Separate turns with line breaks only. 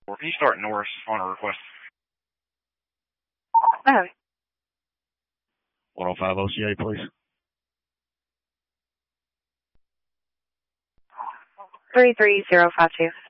Can you start Norris on a request?
Oh.
105 OCA, please.
33052.